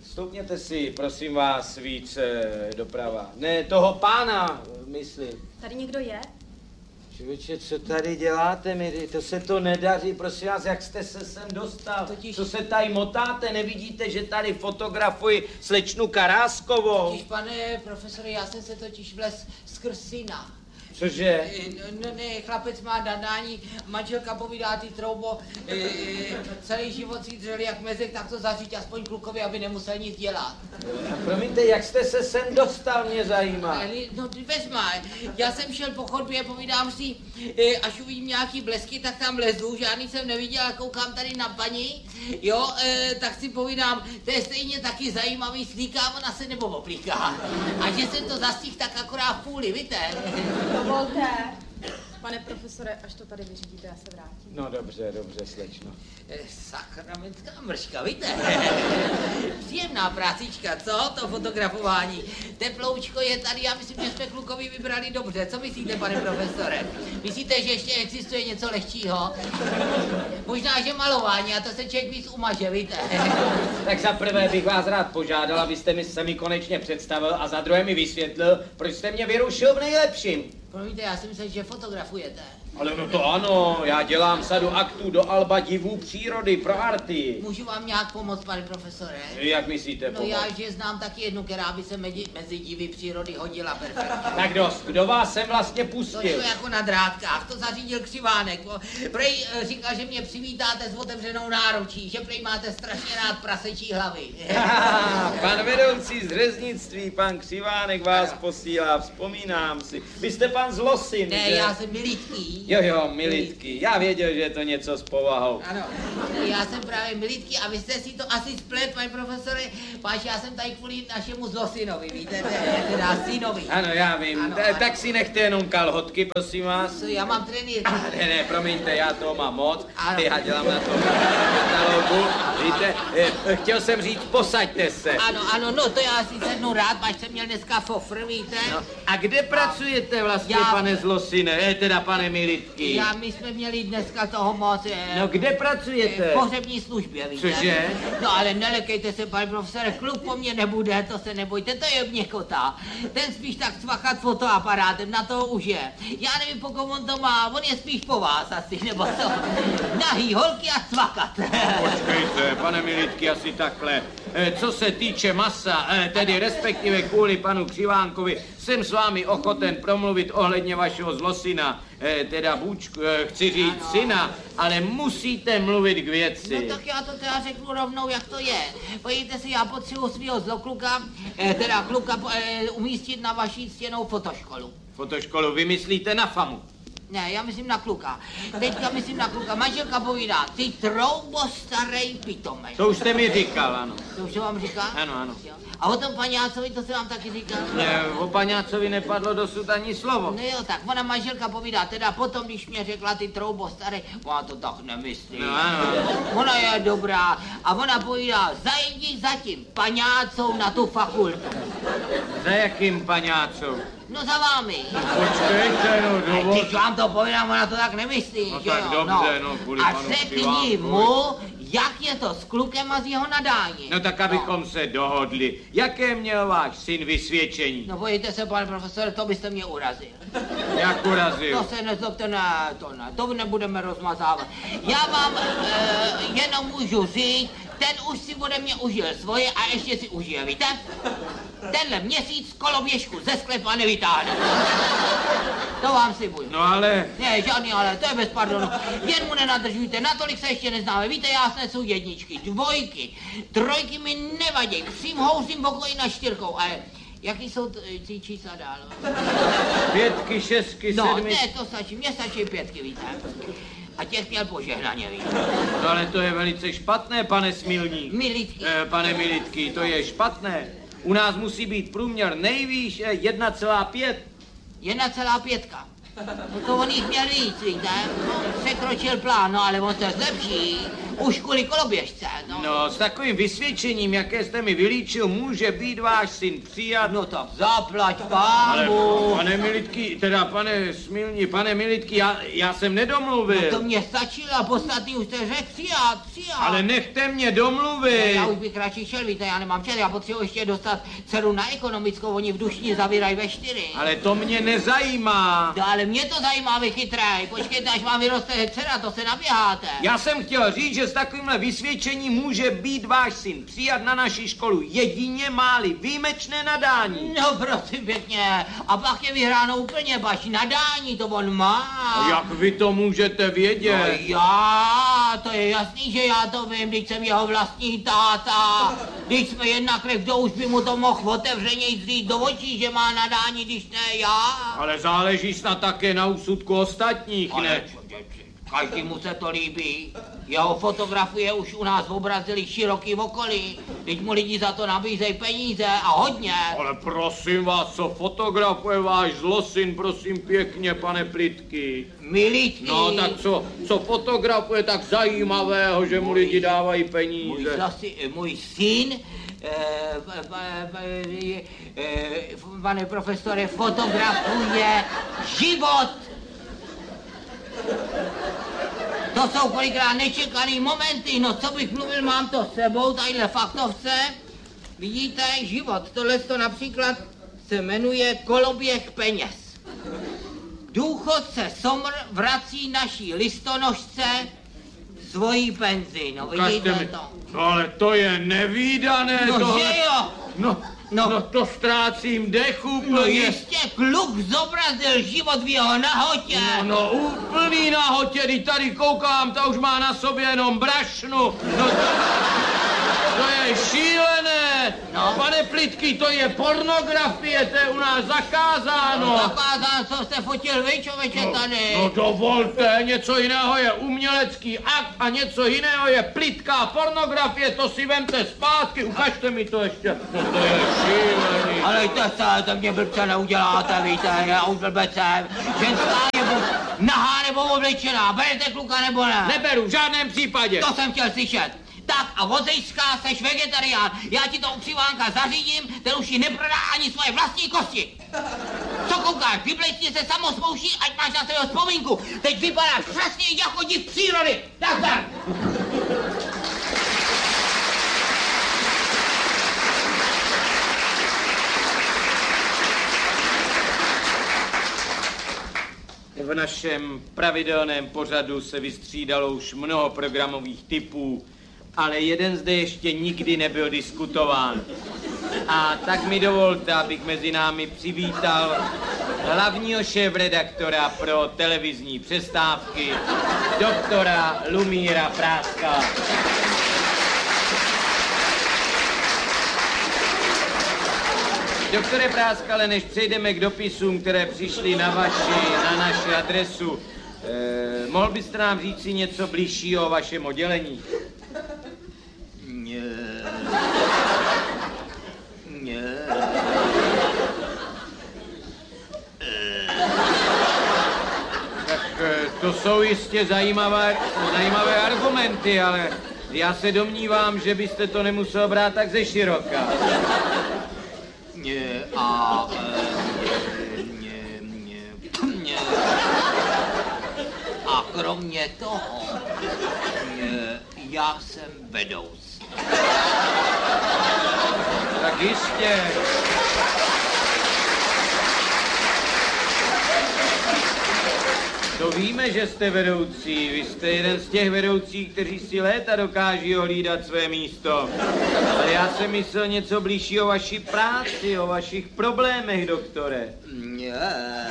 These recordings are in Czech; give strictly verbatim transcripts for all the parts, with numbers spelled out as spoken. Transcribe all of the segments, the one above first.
Stoupněte si, prosím vás, více doprava. Ne, toho pána, myslím. Tady někdo je? Člověče, co tady děláte, mi? To se to nedaří, prosím vás, jak jste se sem dostal? Totiž... Co se tady motáte, nevidíte, že tady fotografuji slečnu Karáskovou? Totiž, pane profesore, já jsem se totiž vlez skrz syna. Cože? Ne, ne, chlapec má nadání, manželka povídá ty troubo, e, celý život si dřeli jak mezek, tak to zaříct aspoň klukovi, aby nemusel nic dělat. A promiňte, jak jste se sem dostal, mě zajímá. No vezma, já jsem šel po chodbě, povídám si, e, až uvidím nějaký blesky, tak tam lezu, žádný jsem neviděl, koukám tady na paní, jo, e, tak si povídám, to je stejně taky zajímavý, slíká ona se nebo oblíká. A že jsem to zastihl tak akorát v půli, víte? Dovolte, pane profesore, až to tady vyřídíte, já se vrátím. No dobře, dobře, slečno. Sakramentská mrška, víte? Příjemná prácička, co? To fotografování. Teploučko je tady, já myslím, že jsme klukovi vybrali dobře. Co myslíte, pane profesore? Myslíte, že ještě existuje něco lehčího? Možná, že malování, a to se člověk víc umaže, víte? Tak za prvé bych vás rád požádal, abyste mi se mi konečně představil a za druhé mi vysvětlil, proč jste mě vyrušil v nejlepším. Promiňte, já si myslím, že fotografujete. Ale no to ano, já dělám sadu aktů do alba divů přírody pro arty. Můžu vám nějak pomoct, pane profesore? Jak myslíte No pomoct? já, že znám taky jednu, která by se mezi, mezi divy přírody hodila perfektně. Tak dost, kdo vás sem vlastně To pustil? šlo jako na drátkách, to zařídil Křivánek. Prej říkal, že mě přivítáte s otevřenou náručí, že prej máte strašně rád prasečí hlavy. Pan vedoucí z řeznictví, pan Křivánek vás posílá, vzpomínám si. Vy jste pan Zlosin, Ne, že? já jsem Militky. Jo, jo, Militky. Já věděl, že je to něco s povahou. Ano, já jsem právě Militky a vy jste si to asi splet, pane profesore, páč, já jsem tady kvůli našemu Zlosinovi, víte, teda synovi. Ano, já vím. Ano, Ta- ano. Tak si nechte jenom kalhotky, prosím vás. Já mám trenýrky. Ne, ne, promiňte, já toho mám moc. Ano. Já dělám na tom katalogu. Víte, eh, chtěl jsem říct, posaďte se. Ano, ano, no to já si sednu rád, páč jsem měl dneska fofr, víte. No, a kde pracujete vlastně, Já- pane Zlosine, eh, teda pane Militky? Já, my jsme měli dneska toho moc. Eh, No kde pracujete? v pohřební službě, víte. Cože? No ale nelekejte se, pane profesore, kluk po mně nebude, to se nebojte, to je měkota. Ten spíš tak cvachat fotoaparátem, na toho už je. Já nevím, po kom on to má, on je spíš po vás asi, nebo co. Nahý holky a cvakat. Počkejte, pane Militky, asi takhle. Eh, Co se týče masa, eh, tedy respektive kvůli panu Křivánkovi, jsem s vámi ochoten promluvit ohledně vašeho Zlosina, eh, teda Bůčku, eh, chci říct Ano. syna, ale musíte mluvit k věci. No tak já to teda řeknu rovnou, jak to je. Pojďte si, já potřebuji svého zlokluka, eh, teda kluka eh, umístit na vaší ctěnou fotoškolu. Fotoškolu vymyslíte na famu. Ne, já myslím na kluka. Teďka myslím na kluka. Manželka povídá, ty troubo starej pitomej. To už jste mi říkal, ano. To už se vám říká? Ano, ano. Jo. A o tom paňácovi, to se vám taky říká? Ne, o paňácovi nepadlo dosud ani slovo. No jo, tak ona manželka povídá, teda potom, když mě řekla ty troubo starej, ona to tak nemyslí. No ano, ano. Ona je dobrá a ona povídá, zajdi zatím paňácou na tu fakultu. Za jakým paňácou? No za vámi. Počkejte, no dovol. Když vám to povídám, ona to tak nemyslí, No že tak jo? dobře, no, kvůli A panu řekni Křivánkovi. mu, jak je to s klukem a s jeho nadáním. No tak abychom se dohodli. Jaké měl váš syn vysvědčení? No bojte se, pane profesore, to byste mě urazil. Jak urazil? To se nezlobte, ne, to ne, to nebudeme rozmazávat. Já vám e, jenom můžu říct, ten už si ode mě užil svoje a ještě si užije, víte? Tenhle měsíc koloběžku ze sklepa nevytáhne. To vám slibuju. No ale... Ne, žádný ale, to je bez pardonu. Jen mu nenadržujte, natolik se ještě neznáme. Víte, já snesu jedničky, dvojky, trojky mi nevadí. Přím housím pokoji na čtyřkou, ale jaký jsou t- ty čísla dál? Pětky, šestky, No, sedmi... ne, to stačí, mně stačí pětky, víte. A těch měl požehnaně, víte. No ale to je velice špatné, pane Smilník. Militky. Eh, pane Militky, to je špatné. U nás musí být průměr nejvýš eh, jedna celá pět. Jedna celá pětka. No to on jich měl víc, víte. On překročil plán, no ale on se zlepší. Už kvůli koloběžce, no. No, s takovým vysvědčením, jaké jste mi vylíčil, může být váš syn přijat. No tak zaplať Ale, pámu. pane Militky, teda pane Smilní, pane Militky, já, já jsem nedomluvil. No to mě stačilo a podstatný už jste řekl přijat, přijat. Ale nechte mě No, domluvit. já už bych radši šel, víte, já nemám čas, já potřebuji ještě dostat dceru na ekonomickou, oni v Dušni zavírají ve čtyři. Ale to mě nezajímá. No, ale mě to zajímá, vy chytrej, počkejte, až vám vyroste dcera, to se naběháte. Já jsem chtěl říct, že s takovýmhle vysvědčením může být váš syn přijat na naši školu jedině máli výjimečné nadání. No prosím pěkně, a pak je vyhráno úplně baš nadání, to on má. A jak vy to můžete No vědět? já, to je jasný, že já to vím, když jsem jeho vlastní táta. Když jsme jedna krev, kdo už by mu to mohl otevřeněji zlít do očí, že má nadání, když ne já. Ale záleží snad také na úsudku ostatních, Ale ne? každému se to líbí. Jeho fotografie už u nás obrazili široký okolí. Teď mu lidi za to nabízejí peníze a hodně. Ale prosím vás, co fotografuje váš zlosin, prosím pěkně, pane Plitky. Milítky. No tak co, co fotografuje tak zajímavého, že mu lidi dávají Můj, peníze? zasi, můj syn, eh, p- p- p- eh, pane profesore, fotografuje život. To jsou kolikrát nečekaný momenty, no co bych mluvil, mám to s sebou, tadyhle faktovce. Vidíte, život, tohle to například se jmenuje koloběh peněz. Důchodce Somr vrací naší listonožce svojí penzi, no Ukažte vidíte mi. to. No ale to je nevídané, No tohle. že jo, No, no, No. no to ztrácím dech no úplně. ještě kluk zobrazil život v jeho nahotě. No, no úplný nahotě, když tady koukám, ta už má na sobě jenom brašnu. No to, to je šílené. No. Pane Plitky, to je pornografie, to je u nás zakázáno. No zakázán, co jste fotil vy, člověče, tady. No dovolte, něco jiného je umělecký akt a něco jiného je plitká pornografie, to si vemte zpátky, ukažte mi to ještě. No to je šílený. Ale to se, to mě blbce neuděláte, víte, já už blbec jsem. Ženská je buď nahá nebo oblečená, berete kluka nebo ne? Neberu, v žádném případě. To jsem chtěl slyšet. Tak a vozejská, seš vegetarián. Já ti to u Přivánka zařídím, ten už ji neprodá ani svoje vlastní kosti. Co koukáš, vyplejtni se samosmouší, ať máš na svého vzpomínku. Teď vypadáš přesně jako div přírody. Tak, tak. V našem pravidelném pořadu se vystřídalo už mnoho programových typů, ale jeden zde ještě nikdy nebyl diskutován. A tak mi dovolte, abych mezi námi přivítal hlavního šéfredaktora pro televizní přestávky, doktora Lumíra Práskala. Doktore Práskale, než přejdeme k dopisům, které přišly na vaši, na naši adresu, eh, mohl byste nám říci něco bližšího o vašem oddělení? Ne. Ne. Tak eh, to jsou jistě zajímavé, zajímavé argumenty, ale já se domnívám, že byste to nemusel brát tak ze široka. Ne. A... E, ne, ne, ne. A kromě toho, ne, já jsem vedoucí. Tak jistě. To víme, že jste vedoucí. Vy jste jeden z těch vedoucích, kteří si léta dokáží ohlídat své místo. Ale já jsem myslel něco blížšího o vaší práci, o vašich problémech, doktore. Ne.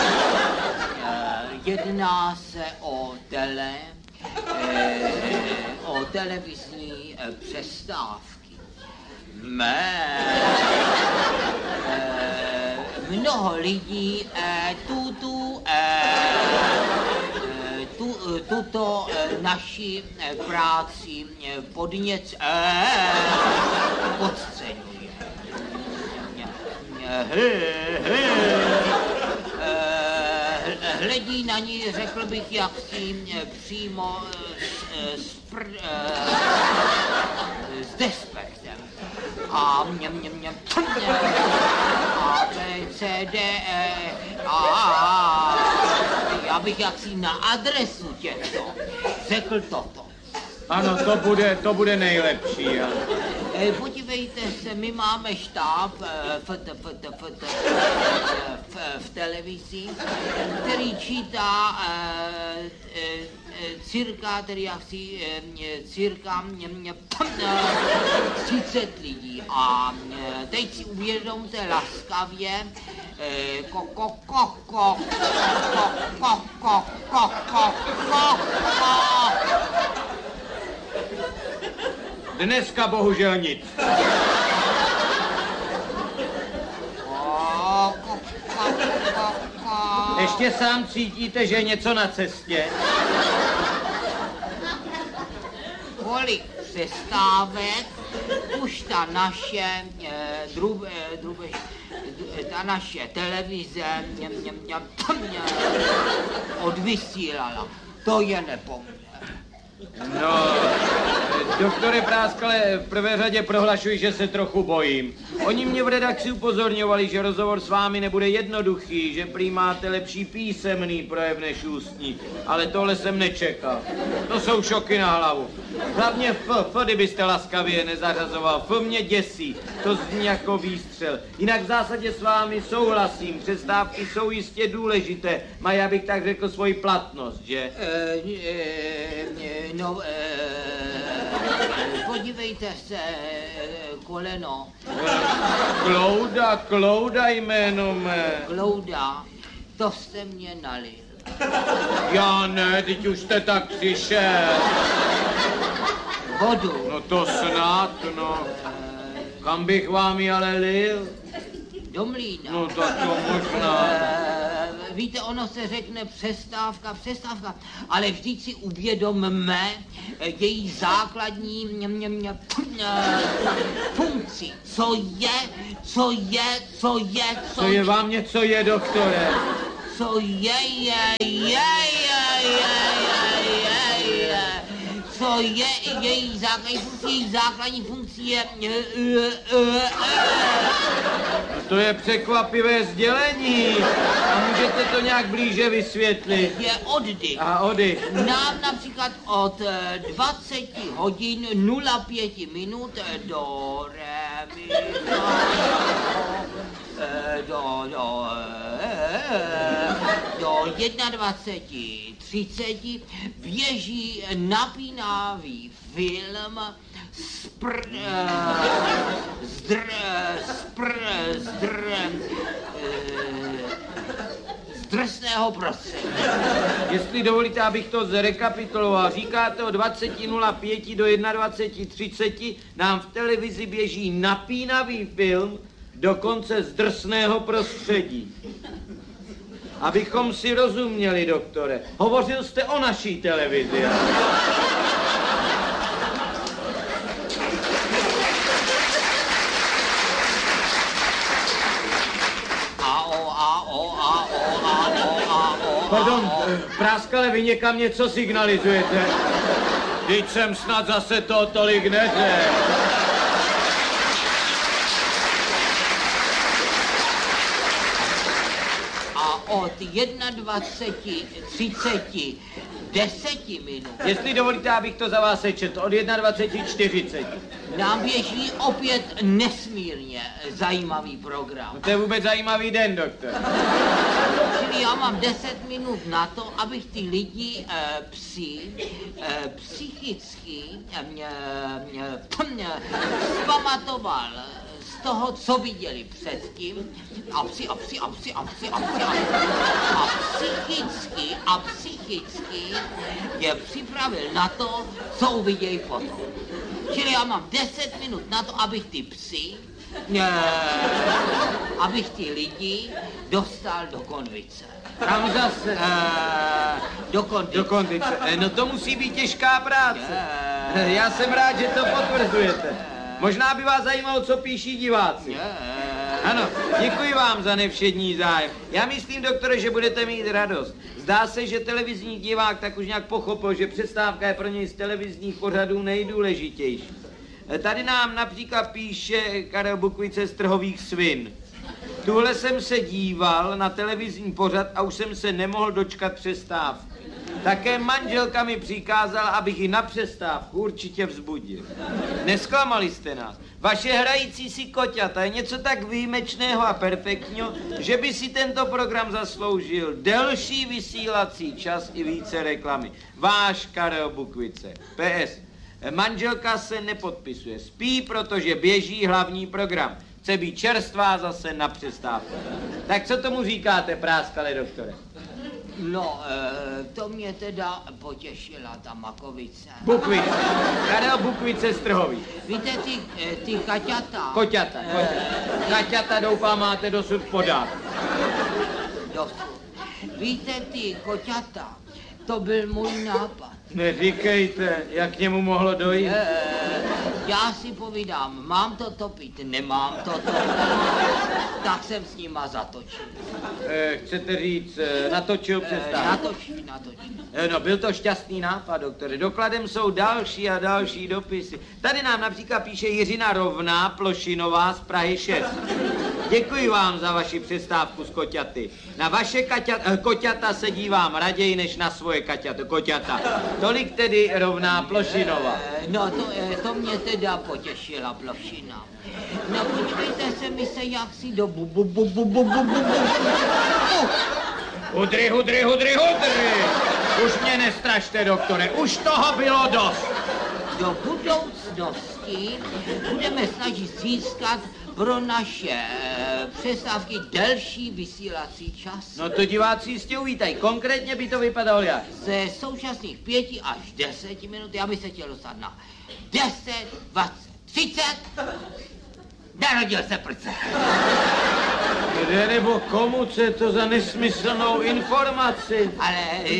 Jedná se o tele, eh, o televizní eh, přestávky. Mé. Eh, mnoho lidí eh, tutu, eh, eh, tu, eh, tuto eh, naši eh, práci eh, podněc eh, podceňuje. Hledí na ní, řekl bych, jaksi přímo s, pr, s despektem. A mě, mě, mě, mě, A, B, C, D, E, A, A, já bych jaksi na adresu těchto řekl toto. Ano, to bude, to bude nejlepší. Ano. E, podívejte se, my máme štáb v, v, v, v, v, v televizi, který čítá e, e, cirka, tedy jaksi cirka třicet lidí. A teď si uvědomte laskavě, ko, ko, ko, ko, ko, ko, ko, ko, ko, ko, ko. Dneska bohužel nic. Ještě sám cítíte, že je něco na cestě? Kolik přestávek už ta naše, eh, drub, eh, drub, eh, ta naše televize mě, mě, mě, mě, odvysílala. To je nepoměr. No, doktore Práskale, v prvé řadě prohlašuji, že se trochu bojím. Oni mě v redakci upozorňovali, že rozhovor s vámi nebude jednoduchý, že prý máte lepší písemný projev než ústní, ale tohle jsem nečekal. To jsou šoky na hlavu. Hlavně F, F, kdybyste laskavě nezařazoval. F mě děsí, to zní jako výstřel. Jinak v zásadě s vámi souhlasím, přestávky jsou jistě důležité. Mají, abych tak řekl, svoji platnost, že? E, e, no, e, podívejte se, koleno. Klouda, Klouda jméno mé. Klouda, to jste mě nalil. Já ne, teď už jste tak přišel. Vodu. No to snad, no. Kam bych vám ji ale lil? Do mlýna. No tak to možná. E, víte, ono se řekne přestávka, přestávka, ale vždyť si uvědomme její základní mě, mě, mě, funkci. Co je, co je, co je, co, Co je vám něco je, doktore? Co je, je, je, je, je, je, je. Co je její základní funkci, její základní funkci je... To je překvapivé sdělení. A můžete to nějak blíže vysvětlit? Je oddych. A oddych. Nám například od dvacet hodin nula pět minut do re, mi, do, do, do dvacet jedna třicet běží napínavý film spr, zdr, spr, zdr, z drsného prostředí. Jestli dovolíte, abych to zrekapituloval, říkáte o dvacet nula pět do dvacet jedna třicet nám v televizi běží napínavý film, dokonce z drsného prostředí. Abychom si rozuměli, doktore, hovořil jste o naší televizi. Pardon, Práskale, vy někam něco signalizujete? Teď jsem snad zase to tolik neřekl. A od dvacet jedna třicet deset minut. Jestli dovolíte, abych to za vás sečetl, od dvacet jedna čtyřicet. Nám běží opět nesmírně zajímavý program. No to je vůbec zajímavý den, doktor. Čili já mám deset minut na to, abych ty lidi e, psi e, psychicky e, e, zpamatoval z toho, co viděli předtím a psi, a psi, a psi, a psi, a psi, a psi, a psychicky, a psychicky je připravil na to, co uvidějí potom. Čili já mám deset minut na to, abych ty psy, ne, abych ty lidi dostal do konvice. Tam zase. E, do konvice. Do konvice. E, no to musí být těžká práce. E, já jsem rád, že to potvrzujete. Možná by vás zajímalo, co píší diváci. E, Ano, děkuji vám za nevšední zájem. Já myslím, doktore, že budete mít radost. Zdá se, že televizní divák tak už nějak pochopil, že přestávka je pro něj z televizních pořadů nejdůležitější. Tady nám například píše Karel Bukvice z Trhových svin. Tuhle jsem se díval na televizní pořad a už jsem se nemohl dočkat přestávky. Také manželka mi přikázala, abych ji na přestávku určitě vzbudil. Nesklamali jste nás. Vaše hrající si koťata je něco tak výjimečného a perfektního, že by si tento program zasloužil delší vysílací čas i více reklamy. Váš Karel Bukvice. P S. Manželka se nepodpisuje. Spí, protože běží hlavní program. Chce být čerstvá zase na přestávku. Tak co tomu říkáte, práskale doktore? No, e, to mě teda potěšila ta makovice. Bukvice. Karel Bukvice z Trhových. Víte, ty, e, ty kaťata. Koťata, koťata. Kaťata, doufám, máte dosud podat. Dosud. Víte, ty koťata, to byl můj nápad. Neříkejte, jak k němu mohlo dojít. E, já si povídám, mám to topit, nemám to topit, tak jsem s nima zatočil. E, chcete říct, e, natočil přestávku? E, natočil, natočil. E, no, byl to šťastný nápad, doktore. Dokladem jsou další a další dopisy. Tady nám například píše Jiřina Rovná, Plošinová z Prahy šest. Děkuji vám za vaši přestávku s koťaty. Na vaše kaťata, koťata se dívám raději, než na svoje kaťata, koťata. Tolik tedy Rovná, Plošinová. E, no, to, e, to mě teda potěšila Plošina. No, počkejte se mi se jak si do bu, bu, bu, bu, bu, bu, bu, bu. Hudry, hudry, hudry, hudry! Už mě nestrašte, doktore, už toho bylo dost. Do budoucnosti budeme snažit získat pro naše e, přestávky delší vysílací čas. No to diváci jistě uvítají. Konkrétně by to vypadalo jak? Ze současných pěti až deseti minut, já bych se chtěl dostat na deset, dvacet, třicet. Narodil se prce. Kde nebo komu, co je to za nesmyslnou informaci? Ale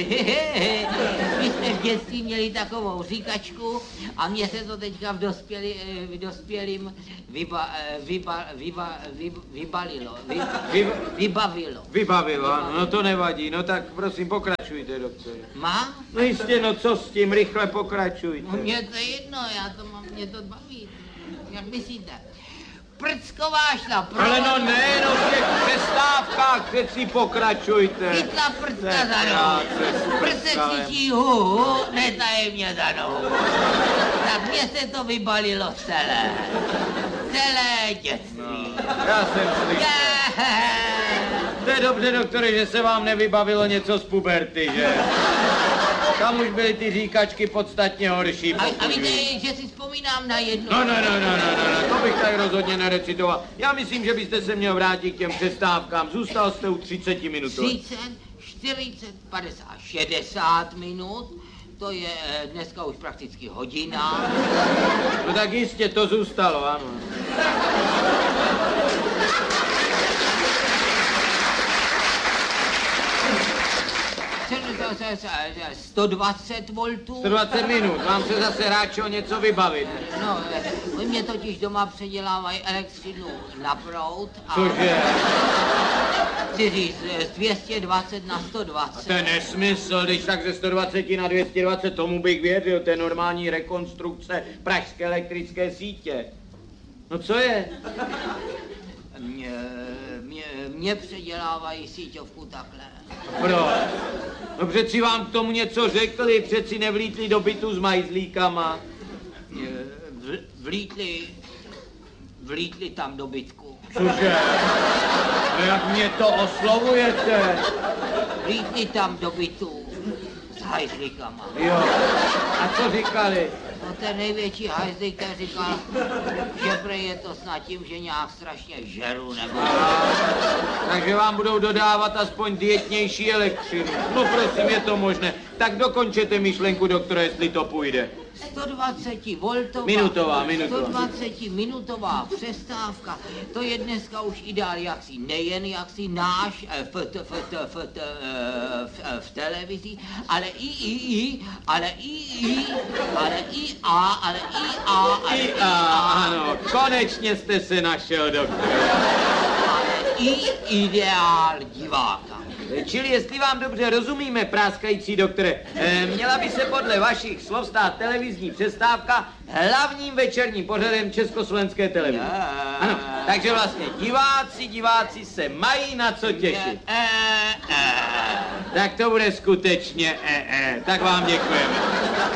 my jsme v dětství měli takovou říkačku a mně se to teďka v, dospěli, v dospělým vyba, vyba, vyba, vyba, vybalilo, vy, Vy, vybavilo. vybavilo, ano, no to nevadí. No tak prosím, pokračujte, doktore. Má? No jistě, no co s tím, rychle pokračujte. No mě to je jedno, já to mám, mě to baví. Jak myslíte? Prcková šla pro... Ale no ne, no v těch přestávkách přeci pokračujte. Chytla prcka za nohu. Prce křičí hu, hu, netajemně za nohu. Tak mně se to vybalilo celé. Celé dětství. Já jsem slyšel. To je dobře, doktore, že se vám nevybavilo něco z puberty, že? Tam už byly ty říkačky podstatně horší. A, a víte, že si vzpomínám na jednu... No, no, no, no, no, no, to bych tak rozhodně nerecitoval. Já myslím, že byste se měl vrátit k těm přestávkám. Zůstal jste u třicet minut. třicet, čtyřicet, padesát, šedesát minut. To je dneska už prakticky hodina. No tak jistě, to zůstalo, ano. sto dvacet voltů. sto dvacet minut, vám se zase ráčo něco vybavit. No, oni mě totiž doma předělávají elektřinu na proud a... Cože? Chci říct, z dvě stě dvacet na sto dvacet. A to je nesmysl, když tak ze sto dvacet na dvě stě dvacet, tomu bych věřil, to je normální rekonstrukce pražské elektrické sítě. No co je? Mě, mě, mě předělávají síťovku takhle. Proč? No přeci vám k tomu něco řekli, přeci nevlítli do bytu s majzlíkama. V, vlítli, vlítli tam do bytku. Cože? No jak mě to oslovujete? Vlítli tam do bytu s hajzlíkama. Jo. A co říkali? No ten největší hajzlík ten říkal, že prej je to snad tím, že nějak strašně žeru nebo... Takže vám budou dodávat aspoň dietnější elektřinu. No prosím, je to možné. Tak dokončete myšlenku, doktore, jestli to půjde. sto dvacet voltová... Minutová, minutová. sto dvacet minutová přestávka, to je dneska už ideál jaksi nejen jaksi náš v, v, v, v, v, v, v televizi, ale i, i, i, ale i, i, ale i a, ale i a, ale I a, ano, konečně jste se našel, doktore. i ideál diváka. Čili jestli vám dobře rozumíme, práskající doktore, eh, měla by se podle vašich slov stát televizní přestávka hlavním večerním pořadem československé televize. Ano, takže vlastně diváci, diváci se mají na co těšit. Tak to bude skutečně, eh, eh. Tak vám děkujeme.